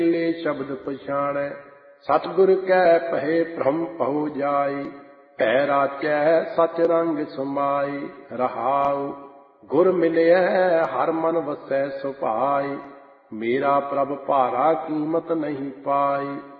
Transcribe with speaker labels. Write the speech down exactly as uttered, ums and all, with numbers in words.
Speaker 1: ਲੈ ਸ਼ਬਦ ਪਛਾਣੈ। ਸਤਿਗੁਰ ਕੈ ਪਹਿ ਭ੍ਰਮ ਪਹੁ ਜਾਈ, ਭੈ ਰਾਚੈ ਸਚ ਰੰਗ ਸਮਾਈ। ਰਹਾਉ ਗੁਰ ਮਿਲਿਐ ਹਰ ਮਨ ਵਸੈ ਸੁਭਾਈ, ਮੇਰਾ ਪ੍ਰਭ ਭਾਰਾ ਕੀਮਤ ਨਹੀਂ ਪਾਈ।